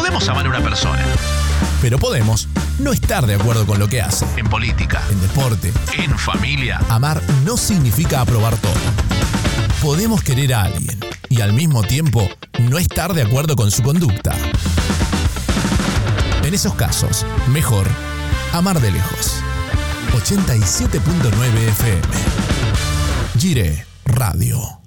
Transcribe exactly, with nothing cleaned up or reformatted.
Podemos amar a una persona. Pero podemos no estar de acuerdo con lo que hace. En política, En deporte, en familia. amar no significa aprobar todo. Podemos querer a alguien y al mismo tiempo no estar de acuerdo con su conducta. En esos casos, mejor amar de lejos. ochenta y siete punto nueve F M. Gire Radio.